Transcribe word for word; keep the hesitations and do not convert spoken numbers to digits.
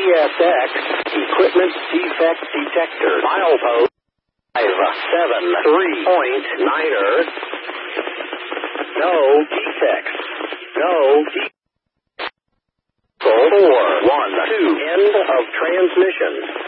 S X, equipment defect detector, milepost five seven three point niner. No defects. No defects. four one two. End of transmission.